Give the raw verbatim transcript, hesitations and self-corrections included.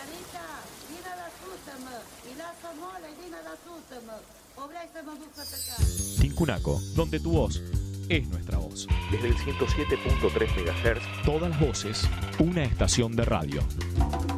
Margarita, vine la asustăm y la somola y vine la asustăm. Obra se me busca acá. Tincunaco, donde tu voz es nuestra voz. Desde el ciento siete punto tres megahertz. Todas las voces, una estación de radio.